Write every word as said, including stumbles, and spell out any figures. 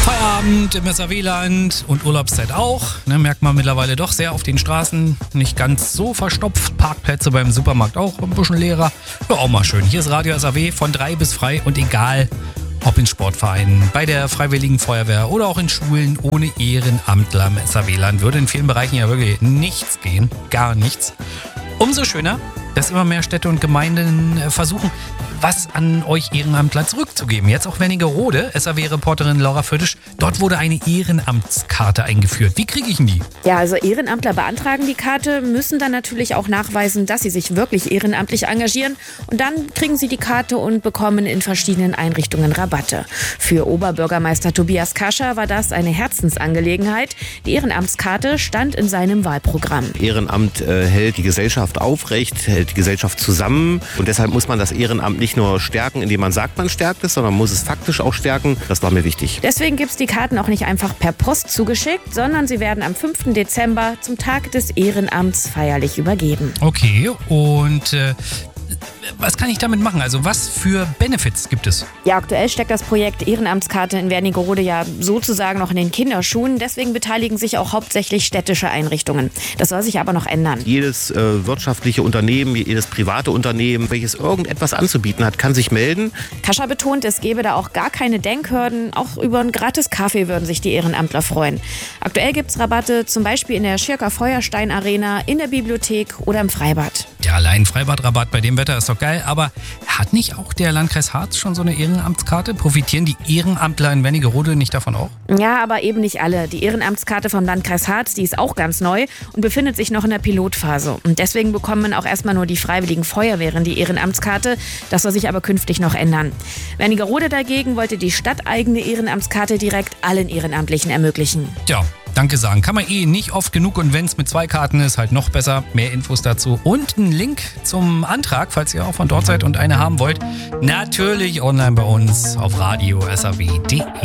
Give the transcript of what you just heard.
Feierabend im S A W-Land und Urlaubszeit auch. Ne, merkt man mittlerweile doch sehr auf den Straßen. Nicht ganz so verstopft. Parkplätze beim Supermarkt auch ein bisschen leerer. Ja, auch mal schön. Hier ist Radio S A W von drei bis frei und egal, ob in Sportvereinen, bei der Freiwilligen Feuerwehr oder auch in Schulen, ohne Ehrenamtler im S A W-Land würde in vielen Bereichen ja wirklich nichts gehen. Gar nichts. Umso schöner, dass immer mehr Städte und Gemeinden versuchen, was an euch Ehrenamtler zurückzugeben. Jetzt auch Wernigerode, S A W-Reporterin Laura Fötisch. Dort wurde eine Ehrenamtskarte eingeführt. Wie kriege ich denn die? Ja, also Ehrenamtler beantragen die Karte, müssen dann natürlich auch nachweisen, dass sie sich wirklich ehrenamtlich engagieren. Und dann kriegen sie die Karte und bekommen in verschiedenen Einrichtungen Rabatte. Für Oberbürgermeister Tobias Kascher war das eine Herzensangelegenheit. Die Ehrenamtskarte stand in seinem Wahlprogramm. Ehrenamt äh, hält die Gesellschaft aufrecht, hält die Gesellschaft zusammen. Und deshalb muss man das Ehrenamt nicht nur stärken, indem man sagt, man stärkt es, sondern muss es faktisch auch stärken. Das war mir wichtig. Deswegen gibt es die Karten auch nicht einfach per Post zugeschickt, sondern sie werden am fünften Dezember zum Tag des Ehrenamts feierlich übergeben. Okay, und äh, was kann ich damit machen? Also was für Benefits gibt es? Ja, aktuell steckt das Projekt Ehrenamtskarte in Wernigerode ja sozusagen noch in den Kinderschuhen. Deswegen beteiligen sich auch hauptsächlich städtische Einrichtungen. Das soll sich aber noch ändern. Jedes äh, wirtschaftliche Unternehmen, jedes private Unternehmen, welches irgendetwas anzubieten hat, kann sich melden. Kascher betont, es gebe da auch gar keine Denkhürden. Auch über einen gratis Kaffee würden sich die Ehrenamtler freuen. Aktuell gibt es Rabatte zum Beispiel in der Schirker Feuerstein Arena, in der Bibliothek oder im Freibad. Ja, allein Freibad-Rabatt bei dem Wetter ist doch geil, aber hat nicht auch der Landkreis Harz schon so eine Ehrenamtskarte? Profitieren die Ehrenamtler in Wernigerode nicht davon auch? Ja, aber eben nicht alle. Die Ehrenamtskarte vom Landkreis Harz, die ist auch ganz neu und befindet sich noch in der Pilotphase. Und deswegen bekommen auch erstmal nur die Freiwilligen Feuerwehren die Ehrenamtskarte. Das soll sich aber künftig noch ändern. Wernigerode dagegen wollte die stadteigene Ehrenamtskarte direkt allen Ehrenamtlichen ermöglichen. Ja. Danke sagen. Kann man eh nicht oft genug und wenn es mit zwei Karten ist, halt noch besser. Mehr Infos dazu und einen Link zum Antrag, falls ihr auch von dort seid und eine haben wollt. Natürlich online bei uns auf radio s a w punkt d e.